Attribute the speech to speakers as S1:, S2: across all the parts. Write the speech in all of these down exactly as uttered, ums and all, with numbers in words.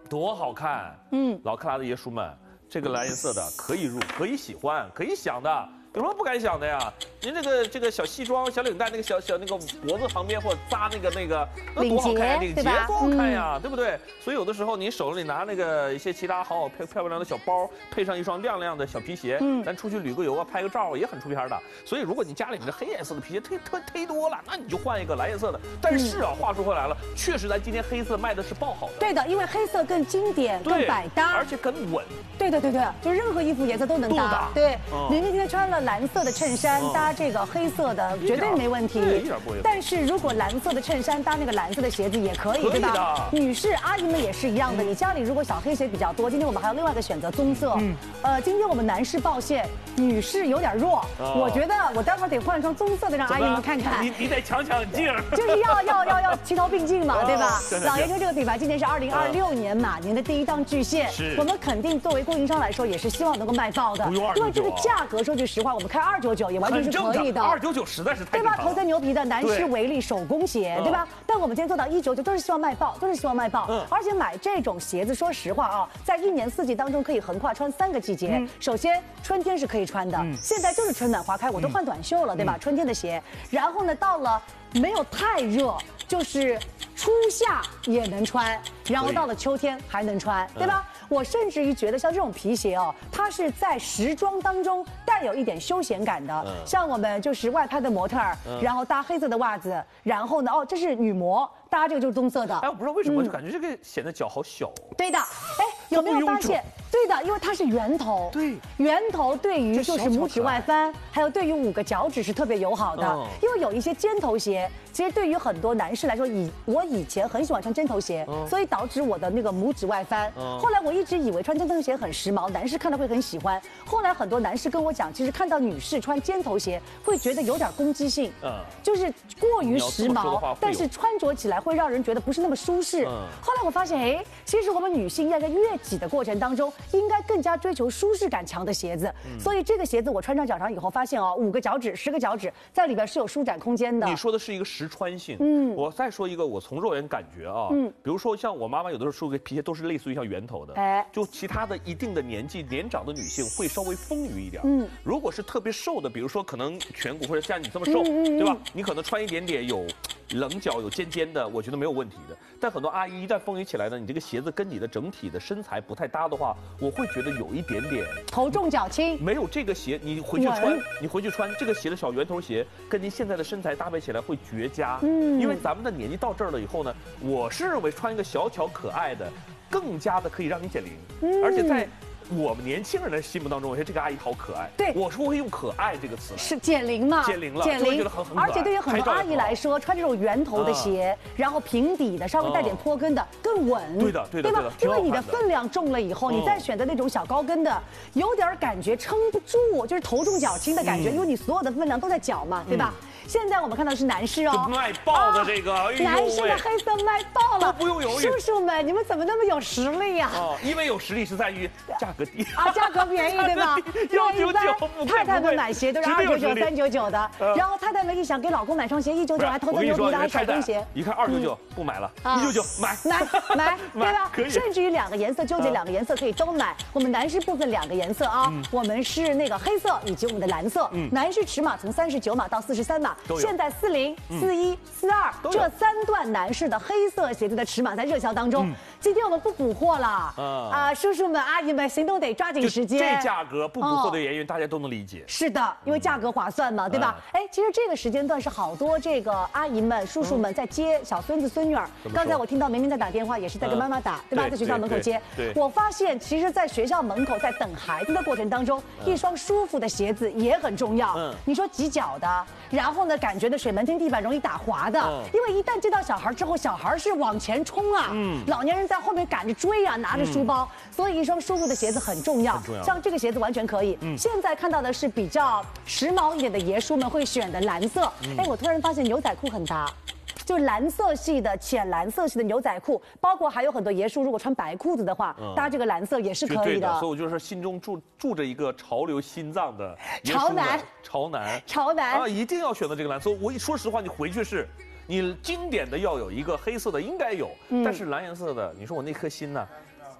S1: 多好看！嗯，老克拉的爷叔们，这个蓝颜色的可以入，可以喜欢，可以想的。 有什么不敢想的呀？您这个这个小西装、小领带，那个小小那个脖子旁边或者扎那个那个，那多好看呀！领结多好看呀，对不对？所以有的时候你手里拿那个一些其他好好漂漂亮的小包，配上一双亮亮的小皮鞋，嗯，咱出去旅个游啊，拍个照也很出片的。所以如果你家里面的黑颜色的皮鞋忒忒忒多了，那你就换一个蓝颜色的。但是啊，话说回来了，确实咱今天黑色卖的是爆好的。
S2: 对的，因为黑色更经典、更百搭，
S1: 而且更稳。
S2: 对对对对，就任何衣服颜色都能搭。对，明明今天穿了蓝色的衬衫。 搭这个黑色的绝对没问题，
S1: 一点不会。
S2: 但是如果蓝色的衬衫搭那个蓝色的鞋子也可以，对吧？女士阿姨们也是一样的。你家里如果小黑鞋比较多，今天我们还有另外一个选择棕色。嗯，呃，今天我们男士报线，女士有点弱，我觉得我待会儿得换一双棕色的让阿姨们看看。
S1: 你你得抢抢劲儿，
S2: 就是要要要要齐头并进嘛，对吧？老爷车这个品牌今年是二零二六年马年的第一档巨献，我们肯定作为供应商来说，也是希望能够卖爆的。因为这个价格，说句实话，我们开二九九。 也完全是可以的，
S1: 二九九实在是太
S2: 对吧？头层牛皮的男士维力手工鞋，对吧？但我们今天做到一九九，都是希望卖爆，都是希望卖爆。而且买这种鞋子，说实话啊，在一年四季当中可以横跨穿三个季节。首先春天是可以穿的，现在就是春暖花开，我都换短袖了，对吧？春天的鞋，然后呢，到了没有太热，就是初夏也能穿，然后到了秋天还能穿，对吧？ 我甚至于觉得像这种皮鞋哦，它是在时装当中带有一点休闲感的。嗯、像我们就是外拍的模特儿，嗯、然后搭黑色的袜子，然后呢，哦，这是女模，搭这个就是棕色的。
S1: 哎，我不知道为什么，嗯、就感觉这个显得脚好小、哦。
S2: 对的，哎，有没有发现？对的，因为它是圆头。
S1: 对，
S2: 圆头对于就是拇指外翻，还有对于五个脚趾是特别友好的。嗯、因为有一些尖头鞋，其实对于很多男士来说，以我以前很喜欢穿尖头鞋，嗯、所以导致我的那个拇指外翻。嗯、后来我。 一直以为穿尖头鞋很时髦，男士看到会很喜欢。后来很多男士跟我讲，其实看到女士穿尖头鞋会觉得有点攻击性，嗯，就是过于时髦，但是穿着起来会让人觉得不是那么舒适。嗯、后来我发现，哎，其实我们女性要在越挤的过程当中，应该更加追求舒适感强的鞋子。嗯、所以这个鞋子我穿上脚上以后，发现哦，五个脚趾、十个脚趾在里边是有舒展空间的。
S1: 你说的是一个实穿性，嗯，我再说一个，我从肉眼感觉啊，嗯，比如说像我妈妈有的时候说个皮鞋都是类似于像圆头的。 哎，就其他的一定的年纪年长的女性会稍微丰腴一点。嗯，如果是特别瘦的，比如说可能颧骨或者像你这么瘦，嗯嗯、对吧？你可能穿一点点有棱角、有尖尖的，我觉得没有问题的。但很多阿姨一旦丰腴起来呢，你这个鞋子跟你的整体的身材不太搭的话，我会觉得有一点点
S2: 头重脚轻。
S1: 没有这个鞋，你回去穿，你回去穿这个鞋的小圆头鞋，跟您现在的身材搭配起来会绝佳。嗯，因为咱们的年纪到这儿了以后呢，我是认为穿一个小巧可爱的。 更加的可以让你减龄，嗯、而且在我们年轻人的心目当中，我觉得这个阿姨好可爱。
S2: 对，
S1: 我说会用可爱这个词，
S2: 是减龄嘛？
S1: 减龄了，
S2: 减龄，
S1: 觉得很很可爱。
S2: 而且对于很多阿姨来说，穿这种圆头的鞋，嗯、然后平底的，稍微带点坡跟的，更稳。
S1: 对的，对的，
S2: 对吧？因为你的分量重了以后，你再选择那种小高跟的，有点感觉撑不住，就是头重脚轻的感觉，因为你所有的分量都在脚嘛，对吧？ 现在我们看到的是男士哦，
S1: 卖爆的这个，啊、
S2: 男士的黑色卖爆了，
S1: 都不用犹豫。
S2: 叔叔们，你们怎么那么有实力呀？
S1: 哦，因为有实力是在于价格低
S2: 啊，价格便宜对吧？
S1: 幺九九，
S2: 太太们买鞋都是二九九、三九九的，然后太太们一想给老公买双鞋，一九九还偷偷牛皮的，还手工鞋，
S1: 一看二九九不买了，一九九买
S2: 买买，对吧？可以，甚至于两个颜色纠结两个颜色可以都买。我们男士部分两个颜色啊，我们是那个黑色以及我们的蓝色，男士尺码从三十九码到四十三码，现在四。 零四一四二这三段男士的黑色鞋子的尺码在热销当中，嗯、今天我们不补货了啊、嗯呃！叔叔们、阿姨们，行动得抓紧时间。
S1: 这价格不补货的原因，哦、大家都能理解。
S2: 是的，因为价格划算嘛，嗯、对吧？哎，其实这个时间段是好多这个阿姨们、叔叔们在接小孙子、孙女儿。嗯、刚才我听到明明在打电话，也是在跟妈妈打，嗯、对吧？在学校门口接。
S1: 对。
S2: 我发现，其实，在学校门口在等孩子的过程当中，嗯、一双舒服的鞋子也很重要。嗯。你说挤脚的，然后呢，感觉的水门厅地板容易打。 滑的，嗯、因为一旦接到小孩之后，小孩是往前冲啊，嗯、老年人在后面赶着追啊，拿着书包，嗯、所以一双舒服的鞋子很重要。重要像这个鞋子完全可以。嗯、现在看到的是比较时髦一点的爷叔们会选的蓝色。嗯、哎，我突然发现牛仔裤很搭。 就蓝色系的、浅蓝色系的牛仔裤，包括还有很多爷叔，如果穿白裤子的话，嗯、搭这个蓝色也是可以的。
S1: 的所以我就是心中住住着一个潮流心脏的
S2: 潮男，
S1: 潮男，
S2: 潮男
S1: 啊，一定要选择这个蓝色。我一说实话，你回去是，你经典的要有一个黑色的应该有，嗯、但是蓝颜色的，你说我那颗心呢？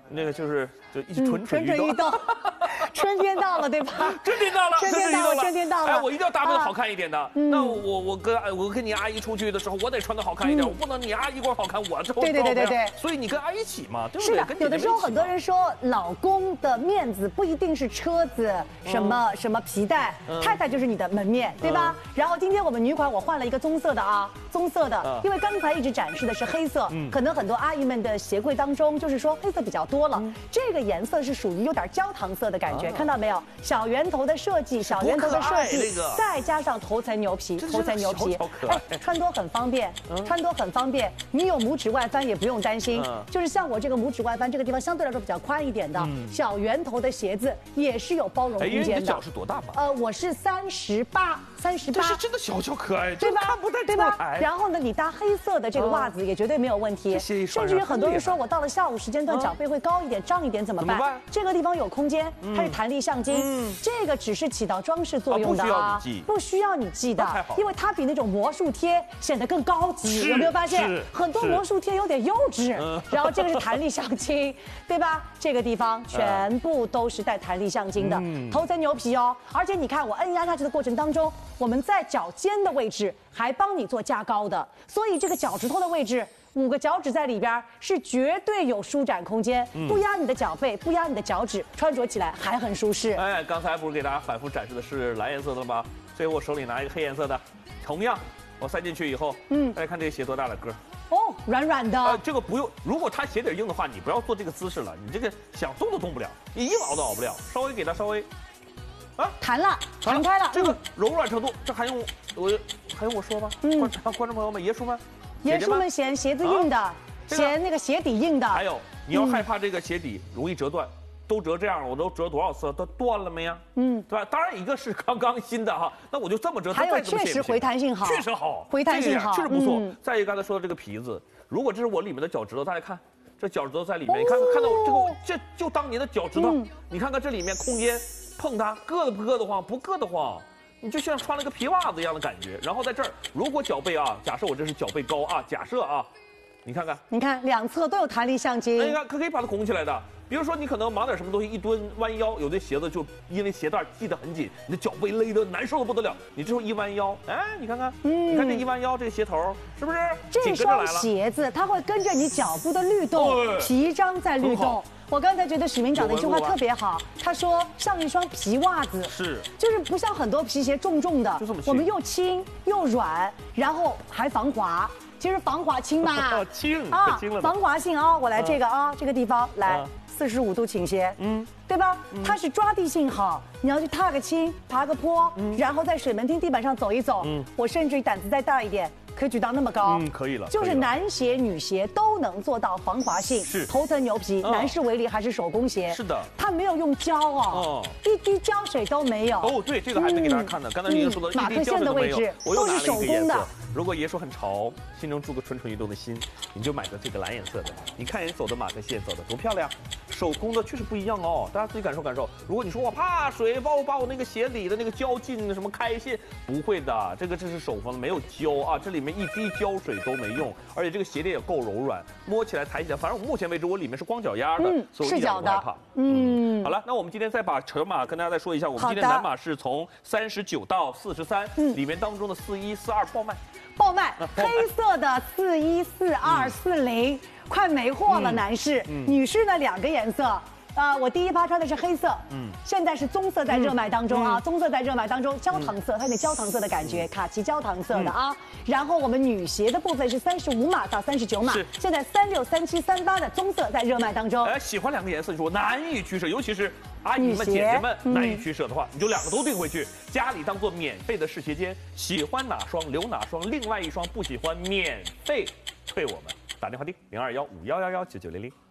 S1: 那个就是就一直蠢蠢欲动。
S2: 蠢蠢欲动，春天到了，对吧？
S1: 春天到了，
S2: 春天到了，春天到了。
S1: 哎，我一定要搭配的好看一点的。那我我跟我跟你阿姨出去的时候，我得穿的好看一点，我不能你阿姨光好看，我这
S2: 对对对对对。
S1: 所以你跟阿姨一起嘛，对不
S2: 对？
S1: 是
S2: 的，有的时候很多人说，老公的面子不一定是车子、什么什么皮带，太太就是你的门面，对吧？然后今天我们女款我换了一个棕色的啊，棕色的，因为刚才一直展示的是黑色，可能很多阿姨们的鞋柜当中就是说黑色比较多了，这个颜色是属于有点焦糖色的感觉，看到没有？小圆头的设计，小圆头的设计，再加上头层牛皮，头层牛皮，哎，穿脱很方便，穿脱很方便，你有拇指外翻也不用担心，就是像我这个拇指外翻这个地方相对来说比较宽一点的小圆头的鞋子也是有包容空间的。
S1: 哎，你的脚是多大吧？
S2: 呃，我是三十八，三十八，
S1: 这是真的小巧可爱，
S2: 对吧？
S1: 看不太出来。
S2: 对吧？然后呢，你搭黑色的这个袜子也绝对没有问题，甚至于很多人说我到了下午时间段脚背会高一点、胀一点怎么办？这个地方有空间，它是弹力橡筋，这个只是起到装饰作用的啊，不需要你系的，因为它比那种魔术贴显得更高级。有没有发现很多魔术贴有点幼稚？然后这个是弹力橡筋，对吧？这个地方全部都是带弹力橡筋的，头层牛皮哦。而且你看我按压下去的过程当中，我们在脚尖的位置还帮你做加高的，所以这个脚趾头的位置。五个脚趾在里边是绝对有舒展空间，不压你的脚背，不压你的脚趾，穿着起来还很舒适。
S1: 哎，刚才不是给大家反复展示的是蓝颜色的吗？所以我手里拿一个黑颜色的，同样我塞进去以后，嗯，大家看这个鞋多大的个儿？
S2: 哦，软软的。
S1: 呃，这个不用，如果它鞋底硬的话，你不要做这个姿势了，你这个想动都动不了，你一熬都熬不了。稍微给它稍微，
S2: 啊，弹了，弹开了。
S1: 这个柔软程度，这还用我还用我说吗？嗯，观观众朋友们，爷叔们。
S2: 爷叔们嫌鞋子硬的，嫌那个鞋底硬的。
S1: 还有，你要害怕这个鞋底容易折断，都折这样了，我都折多少次，都断了没呀？嗯，对吧？当然一个是刚刚新的哈，那我就这么折。
S2: 还有确实回弹性好，
S1: 确实好，
S2: 回弹性好，
S1: 确实不错。再一个刚才说的这个皮子，如果这是我里面的脚趾头，大家看。这脚趾头在里面，你看看到这个，这就当你的脚趾头，你看看这里面空间，碰它硌得不硌得慌？不硌得慌。你就像穿了个皮袜子一样的感觉，然后在这儿，如果脚背啊，假设我这是脚背高啊，假设啊，你看看，
S2: 你看两侧都有弹力橡筋，
S1: 哎，你看可可以把它拱起来的。比如说你可能忙点什么东西，一蹲弯腰，有的鞋子就因为鞋带系得很紧，你的脚背勒得难受的不得了。你这时候一弯腰，哎，你看看，嗯，你看这一弯腰，这个鞋头是不是？
S2: 这双鞋子它会跟着你脚步的律动，皮张在律动。我刚才觉得许明讲的一句话特别好，他说像一双皮袜子，
S1: 是，
S2: 就是不像很多皮鞋重重的，
S1: 就这么轻，
S2: 我们又轻又软，然后还防滑。其实防滑轻嘛，
S1: 轻啊，
S2: 防滑性啊，我来这个啊，这个地方来四十五度倾斜，嗯，对吧？它是抓地性好，你要去踏个青、爬个坡，然后在水门汀地板上走一走，我甚至于胆子再大一点。可以举到那么高，
S1: 嗯，可以了，
S2: 就是男鞋、女鞋都能做到防滑性，
S1: 是
S2: 头层牛皮，男士为例还是手工鞋，
S1: 是的，
S2: 它没有用胶哦，一滴胶水都没有。
S1: 哦，对，这个还没给大家看呢，刚才您说的
S2: 马克线的位置都是手工的。
S1: 如果爷说很潮，心中住个蠢蠢欲动的心，你就买个这个蓝颜色的，你看人走的马克线走的多漂亮，手工的确实不一样哦，大家自己感受感受。如果你说我怕水，把我把我那个鞋里的那个胶进什么开线，不会的，这个这是手缝，没有胶啊，这里面一滴胶水都没用，而且这个鞋垫也够柔软，摸起来抬起来，反正我目前为止我里面是光脚丫的，嗯，所以我一点都不害怕。嗯，好了，那我们今天再把尺码跟大家再说一下，我们今天男码是从三十九到四十三，里面当中的四一四二爆卖。
S2: 爆卖，黑色的四一四二四零，快没货了，男士，女士呢两个颜色。啊，我第一趴穿的是黑色，嗯，现在是棕色在热卖当中啊，棕色在热卖当中，焦糖色，它有点焦糖色的感觉，卡其焦糖色的啊。然后我们女鞋的部分是三十五码到三十九码，现在三六、三七、三八的棕色在热卖当中。
S1: 哎，喜欢两个颜色，你说难以取舍，尤其是阿姨们、姐姐们难以取舍的话，你就两个都订回去，家里当做免费的试鞋间，喜欢哪双留哪双，另外一双不喜欢免费退我们，打电话订零二幺五幺幺幺九九零零。